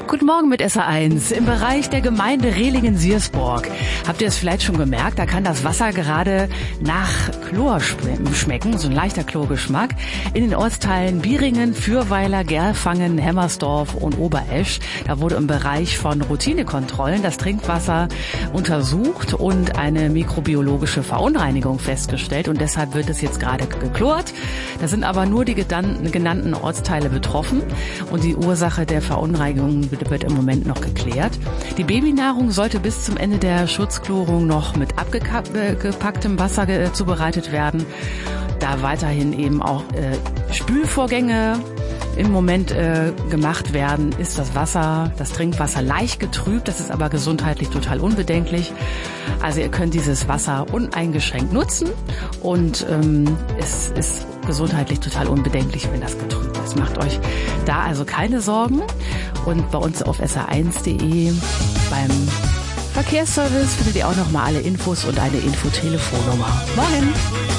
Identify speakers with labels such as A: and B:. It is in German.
A: Guten Morgen mit SA1. Im Bereich der Gemeinde Rehlingen-Siersborg. Habt ihr es vielleicht schon gemerkt, da kann das Wasser gerade nach Chlor schmecken, so ein leichter Chlorgeschmack. In den Ortsteilen Bieringen, Fürweiler, Gerfangen, Hemmersdorf und Oberesch. Da wurde im Bereich von Routinekontrollen das Trinkwasser untersucht und eine mikrobiologische Verunreinigung festgestellt. Und deshalb wird es jetzt gerade geklort. Da sind aber nur die genannten Ortsteile betroffen. Und die Ursache der Verunreinigung wird im Moment noch geklärt. Die Babynahrung sollte bis zum Ende der Schutzchlorung noch mit abgepacktem Wasser zubereitet werden. Da weiterhin eben auch Spülvorgänge im Moment gemacht werden, ist das Trinkwasser leicht getrübt. Das ist aber gesundheitlich total unbedenklich. Also ihr könnt dieses Wasser uneingeschränkt nutzen und es ist gesundheitlich total unbedenklich, wenn das getrübt ist. Macht euch da also keine Sorgen. Und bei uns auf sa1.de beim Verkehrsservice findet ihr auch noch mal alle Infos und eine Infotelefonnummer. Morgen!